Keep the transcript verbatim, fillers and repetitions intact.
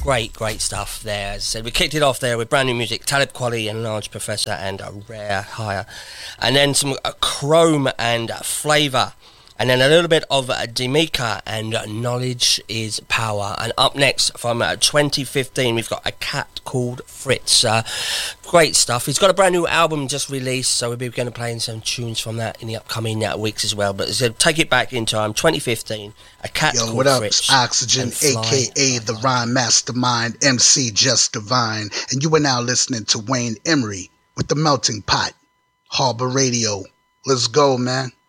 great, great stuff there. As I said, we kicked it off there with brand new music, Talib Kweli and Large Professor and a Rare Hire. And then some uh, Chrome and uh, Flavor. And then a little bit of uh, Demika and uh, Knowledge is Power. And up next from uh, twenty fifteen, we've got a cat called Fritz. Uh, great stuff. He's got a brand new album just released, so we'll be going to play some tunes from that in the upcoming uh, weeks as well. But so take it back in time, twenty fifteen, a cat Yo, called what up? Fritz. Oxygen, a k a the Rhyme Mastermind, M C Just Divine. And you are now listening to Wayne Emery with The Melting Pot, Harbor Radio. Let's go, man.